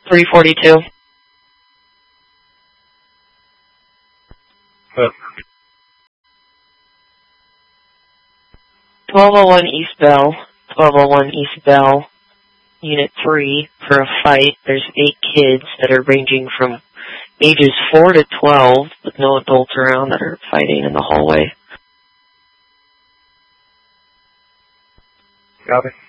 342. Huh. 1201 East Bell. 1201 East Bell. Unit 3 for a fight. There's 8 kids that are ranging from ages 4 to 12 with no adults around that are fighting in the hallway. Copy.